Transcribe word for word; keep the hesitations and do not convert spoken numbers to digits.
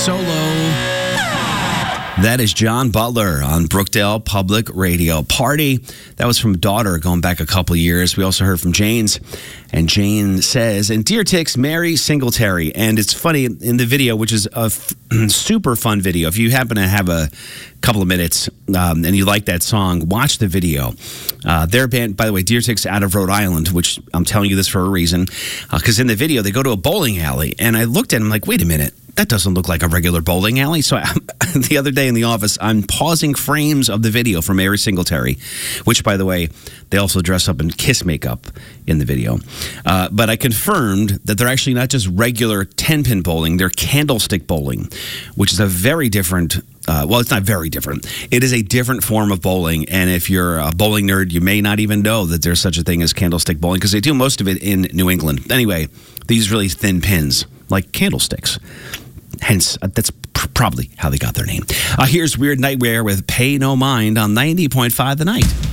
Solo. That is John Butler on Brookdale Public Radio. Party. That was from Daughter going back a couple years. We also heard from Jane's. And Jane says, and Dear Ticks, Mary Singletary. And it's funny in the video, which is a f- super fun video. If you happen to have a couple of minutes um, and you like that song, watch the video. Uh, their band, by the way, Dear Ticks out of Rhode Island, which I'm telling you this for a reason. Because uh, in the video, they go to a bowling alley. And I looked at them like, wait a minute. That doesn't look like a regular bowling alley. So I, the other day in the office, I'm pausing frames of the video from Mary Singletary, which, by the way, they also dress up in Kiss makeup in the video. Uh, but I confirmed that they're actually not just regular ten-pin bowling. They're candlestick bowling, which is a very different, uh, well, it's not very different. It is a different form of bowling. And if you're a bowling nerd, you may not even know that there's such a thing as candlestick bowling because they do most of it in New England. Anyway, these really thin pins, like candlesticks. Hence, uh, that's pr- probably how they got their name. Uh, here's Weird Nightwear with Pay No Mind on ninety point five The Night.